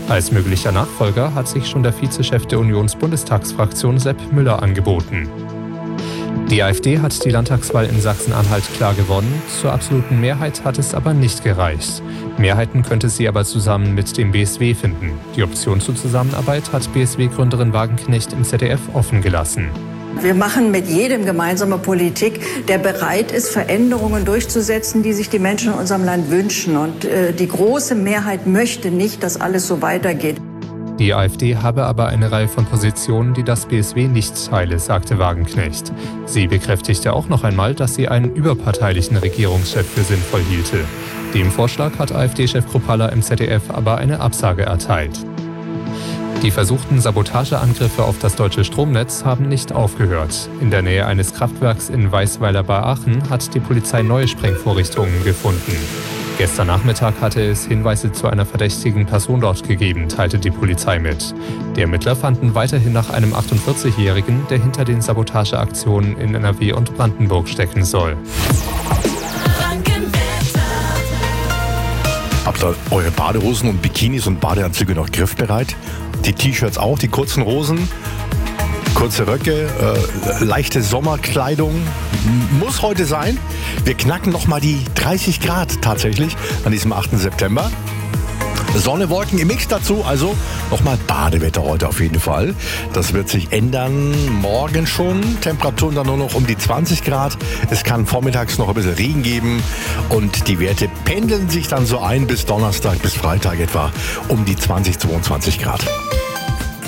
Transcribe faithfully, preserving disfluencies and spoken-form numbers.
Als möglicher Nachfolger hat sich schon der Vizechef der Unionsbundestagsfraktion Sepp Müller angeboten. Die AfD hat die Landtagswahl in Sachsen-Anhalt klar gewonnen, zur absoluten Mehrheit hat es aber nicht gereicht. Mehrheiten könnte sie aber zusammen mit dem B S W finden. Die Option zur Zusammenarbeit hat B S W-Gründerin Wagenknecht im Z D F offen gelassen. Wir machen mit jedem gemeinsame Politik, der bereit ist, Veränderungen durchzusetzen, die sich die Menschen in unserem Land wünschen. Und äh, die große Mehrheit möchte nicht, dass alles so weitergeht. Die AfD habe aber eine Reihe von Positionen, die das B S W nicht teile, sagte Wagenknecht. Sie bekräftigte auch noch einmal, dass sie einen überparteilichen Regierungschef für sinnvoll hielte. Dem Vorschlag hat AfD-Chef Kruppalla im Z D F aber eine Absage erteilt. Die versuchten Sabotageangriffe auf das deutsche Stromnetz haben nicht aufgehört. In der Nähe eines Kraftwerks in Weißweiler bei Aachen hat die Polizei neue Sprengvorrichtungen gefunden. Gestern Nachmittag hatte es Hinweise zu einer verdächtigen Person dort gegeben, teilte die Polizei mit. Die Ermittler fanden weiterhin nach einem achtundvierzigjährigen, der hinter den Sabotageaktionen in N R W und Brandenburg stecken soll. Habt ihr eure Badehosen und Bikinis und Badeanzüge noch griffbereit? Die T-Shirts auch, die kurzen Hosen, kurze Röcke, äh, leichte Sommerkleidung. Muss heute sein. Wir knacken nochmal die dreißig Grad tatsächlich an diesem achten September. Sonne, Wolken im Mix dazu, also nochmal Badewetter heute auf jeden Fall. Das wird sich ändern morgen schon. Temperaturen dann nur noch um die zwanzig Grad. Es kann vormittags noch ein bisschen Regen geben und die Werte pendeln sich dann so ein bis Donnerstag, bis Freitag etwa um die zwanzig, zweiundzwanzig Grad.